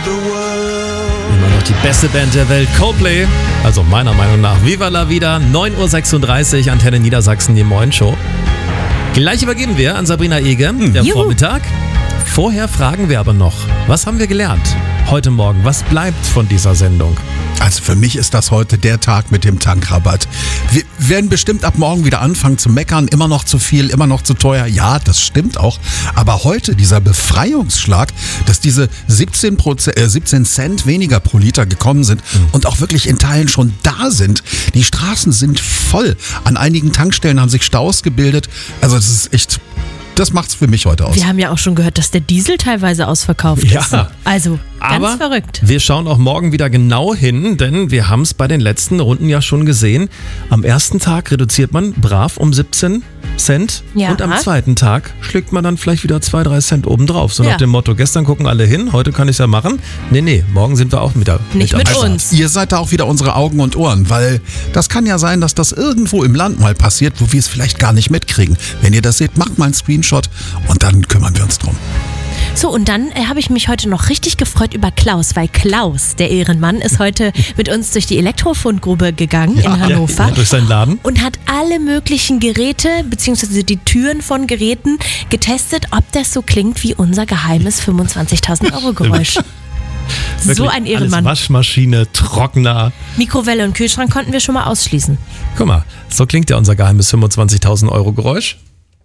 Immer noch die beste Band der Welt, Coldplay. Also meiner Meinung nach. Viva la Vida, 9:36 Uhr, Antenne Niedersachsen, die Morgenshow. Gleich übergeben wir an Sabrina Ege, der Vormittag. Vorher fragen wir aber noch, was haben wir gelernt heute Morgen? Was bleibt von dieser Sendung? Also für mich ist das heute der Tag mit dem Tankrabatt. Wir werden bestimmt ab morgen wieder anfangen zu meckern, immer noch zu viel, immer noch zu teuer. Ja, das stimmt auch. Aber heute dieser Befreiungsschlag, dass diese 17 Cent weniger pro Liter gekommen sind und auch wirklich in Teilen schon da sind. Die Straßen sind voll. An einigen Tankstellen haben sich Staus gebildet. Also das ist echt... Das macht's für mich heute aus. Wir haben ja auch schon gehört, dass der Diesel teilweise ausverkauft ist. Also ganz verrückt. Wir schauen auch morgen wieder genau hin, denn wir haben es bei den letzten Runden ja schon gesehen. Am ersten Tag reduziert man brav um 17 Cent und am zweiten Tag schlägt man dann vielleicht wieder 2-3 Cent obendrauf. So nach dem Motto, gestern gucken alle hin, heute kann ich es ja machen. Nee, morgen sind wir auch mit Nicht mit uns. Ihr seid da auch wieder unsere Augen und Ohren, weil das kann ja sein, dass das irgendwo im Land mal passiert, wo wir es vielleicht gar nicht mitkriegen. Wenn ihr das seht, macht mal einen Screenshot und dann kümmern wir uns drum. So, und dann habe ich mich heute noch richtig gefreut über Klaus, weil Klaus, der Ehrenmann, ist heute mit uns durch die Elektrofundgrube gegangen in Hannover. Durch seinen Laden. Und hat alle möglichen Geräte, beziehungsweise die Türen von Geräten getestet, ob das so klingt wie unser geheimes 25.000 € Geräusch. So ein Ehrenmann. Alles Waschmaschine, Trockner. Mikrowelle und Kühlschrank konnten wir schon mal ausschließen. Guck mal, so klingt ja unser geheimes 25.000 € Geräusch.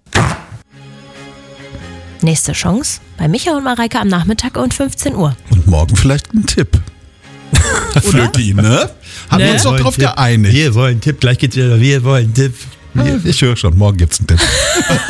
Nächste Chance bei Micha und Mareike am Nachmittag um 15 Uhr. Und morgen vielleicht ein Tipp. Flöti, ne? Haben wir uns doch drauf geeinigt. Wir wollen einen Tipp, gleich geht's wieder. Wir wollen einen Tipp. Ich höre schon, morgen gibt's einen Tipp.